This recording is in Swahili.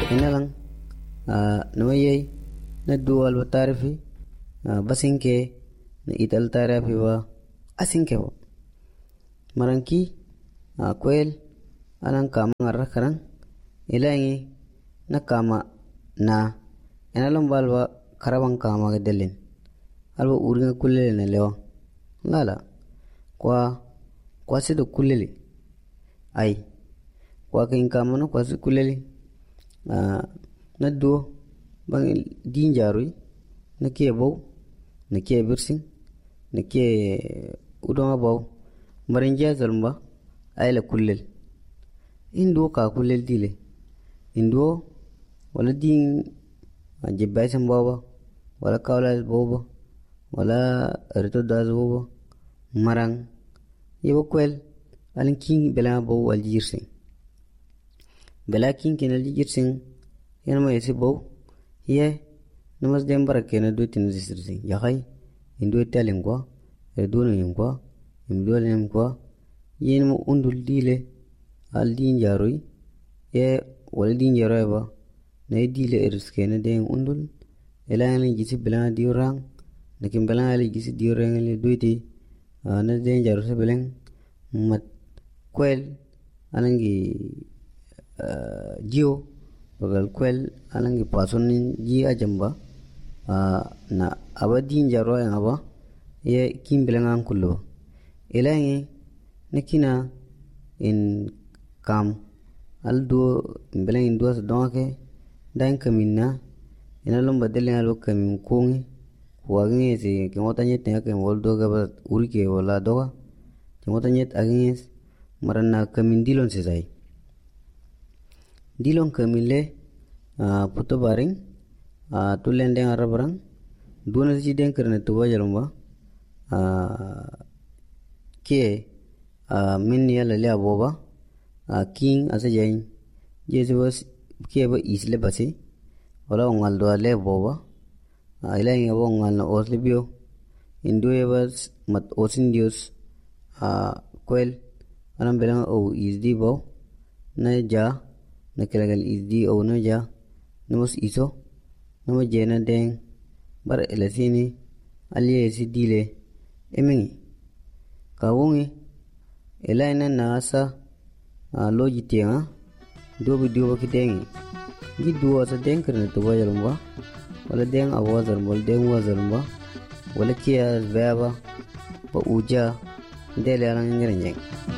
inalang namayay na dual wa tarifi basinke na ital tarifi wa asinke wa maranki kwel alang kama ngarakaran ilangi na kama na inalang balwa karabang kama gadelin alwa uringa kulele na lewa lala kwa sido kulele ai kwa kin kama no kwa sido kulele na do bang dinjarui na ke bau na ke birsin na ke udonga bau marinja zalmba ayla kullel indo ka kullel dile indo wala din jibaisan baba wala kawla baba wala rito daz baba marang yebo kwel alin king bela bau aljirsin bela king ken aljirsin yana ma yesi bau ye namas dem barake na do tin zisirsin ya kai indo talen kwa do no kwa indo len kwa yen mo undul dile al din jaroi ye wala din jaroi ba na dile eriske na den undul elana gisi bela diorang nakin bela ali gisi diorang le doite na den jaro se belen mat kwel anangi jio bagal kwel anangi pasonin ji ajamba na abadin jaro ya aba ye kim belangan kullo elangi nakina in kam aldo belang indo sa donke dan kamina ina lomba dele alo kamin kongi wagi se kemota nyet ne ke woldo ga ba urike wala doga kemota nyet agis marana kamin dilon se sai dilon kamile puto baring tulende arabrang dona si den karne to wajalomba ke min yala le aboba king asa jain Jesus ke ba isle basi wala ongal do le boba ila ngi ongal na osle bio indo yebas mat osin dios kwel anam belang o isdi bo na ja na kelagal isdi o na ja namos iso namo jena den bar elasini aliye si dile emengi kawungi elaina nasa loji tianga dobi doba kitengi gi duwa sa den karne to wajalumba wala den awazar mol den wazarumba wala kiya baba ba uja dele alang ngirenjeng